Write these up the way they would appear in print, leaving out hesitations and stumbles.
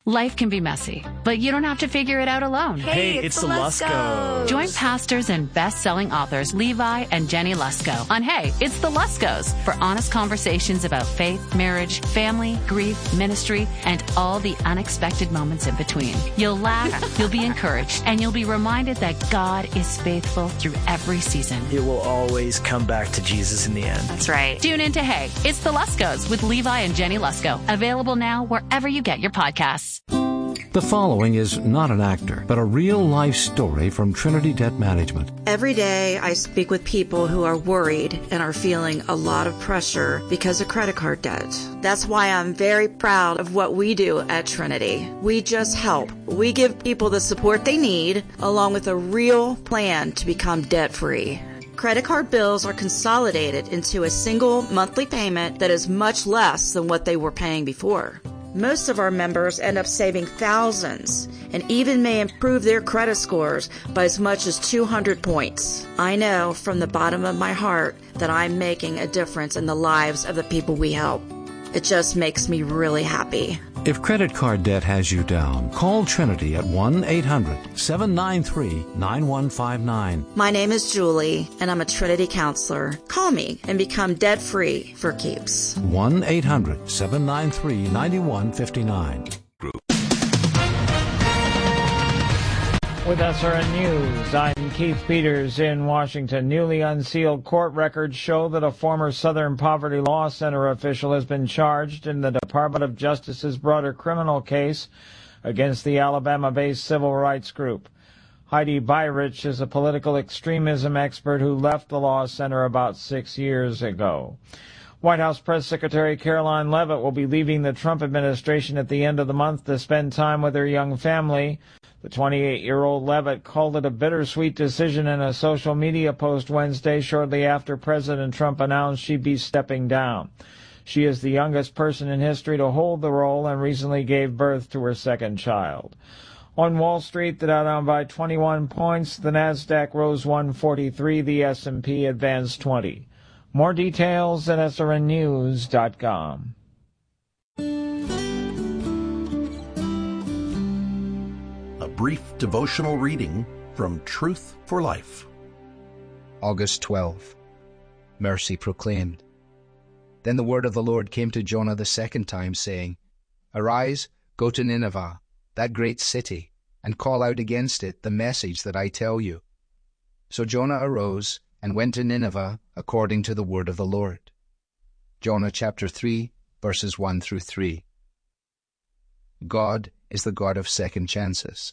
Life can be messy, but you don't have to figure it out alone. Hey, it's the Luskos. Join pastors and best-selling authors Levi and Jenny Lusko on Hey, It's the Luskos for honest conversations about faith, marriage, family, grief, ministry, and all the unexpected moments in between. You'll laugh, you'll be encouraged, and you'll be reminded that God is faithful through every season. It will always come back to Jesus in the end. That's right. Tune in to Hey, It's the Luskos with Levi and Jenny Lusko. Available now wherever you get your podcasts. The following is not an actor, but a real-life story from Trinity Debt Management. Every day I speak with people who are worried and are feeling a lot of pressure because of credit card debt. That's why I'm very proud of what we do at Trinity. We just help. We give people the support they need, along with a real plan to become debt-free. Credit card bills are consolidated into a single monthly payment that is much less than what they were paying before. Most of our members end up saving thousands and even may improve their credit scores by as much as 200 points. I know from the bottom of my heart that I'm making a difference in the lives of the people we help. It just makes me really happy. If credit card debt has you down, call Trinity at 1-800-793-9159. My name is Julie, and I'm a Trinity counselor. Call me and become debt-free for keeps. 1-800-793-9159. With SRN News, I'm Keith Peters in Washington. Newly unsealed court records show that a former Southern Poverty Law Center official has been charged in the Department of Justice's broader criminal case against the Alabama-based civil rights group. Heidi Byrich is a political extremism expert who left the law center about 6 years ago. White House Press Secretary Caroline Leavitt will be leaving the Trump administration at the end of the month to spend time with her young family. The 28-year-old Leavitt called it a bittersweet decision in a social media post Wednesday shortly after President Trump announced she'd be stepping down. She is the youngest person in history to hold the role and recently gave birth to her second child. On Wall Street, the Dow down by 21 points, the Nasdaq rose 143, the S&P advanced 20. More details at srnnews.com. A brief devotional reading from Truth for Life. August 12. Mercy proclaimed. Then the word of the Lord came to Jonah the second time, saying, Arise, go to Nineveh, that great city, and call out against it the message that I tell you. So Jonah arose and went to Nineveh according to the word of the Lord. Jonah chapter 3, verses 1 through 3. God is the God of second chances.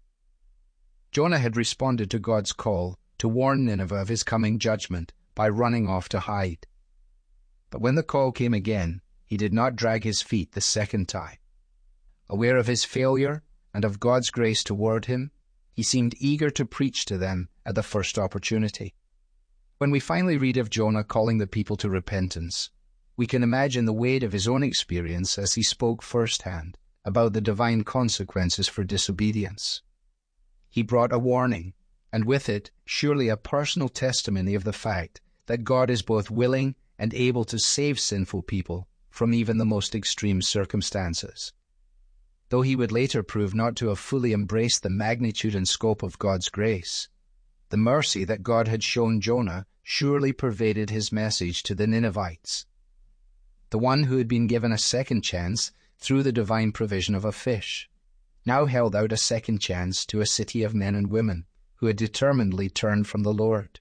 Jonah had responded to God's call to warn Nineveh of his coming judgment by running off to hide. But when the call came again, he did not drag his feet the second time. Aware of his failure and of God's grace toward him, he seemed eager to preach to them at the first opportunity. When we finally read of Jonah calling the people to repentance, we can imagine the weight of his own experience as he spoke firsthand about the divine consequences for disobedience. He brought a warning, and with it, surely a personal testimony of the fact that God is both willing and able to save sinful people from even the most extreme circumstances. Though he would later prove not to have fully embraced the magnitude and scope of God's grace, the mercy that God had shown Jonah surely pervaded his message to the Ninevites. The one who had been given a second chance through the divine provision of a fish, now held out a second chance to a city of men and women who had determinedly turned from the Lord.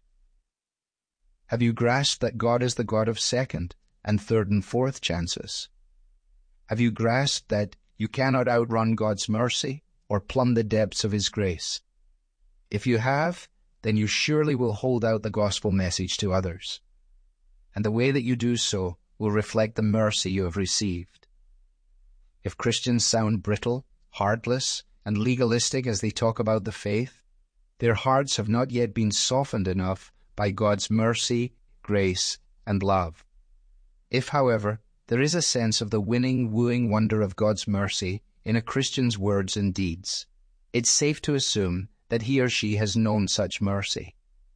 Have you grasped that God is the God of second and third and fourth chances? Have you grasped that you cannot outrun God's mercy or plumb the depths of His grace? If you have, then you surely will hold out the gospel message to others. And the way that you do so will reflect the mercy you have received. If Christians sound brittle, heartless, and legalistic as they talk about the faith, their hearts have not yet been softened enough by God's mercy, grace, and love. If, however, there is a sense of the winning, wooing wonder of God's mercy in a Christian's words and deeds, it's safe to assume that he or she has known such mercy.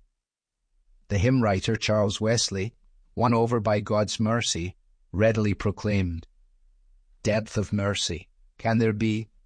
The hymn writer Charles Wesley, won over by God's mercy, readily proclaimed, "Depth of mercy, can there be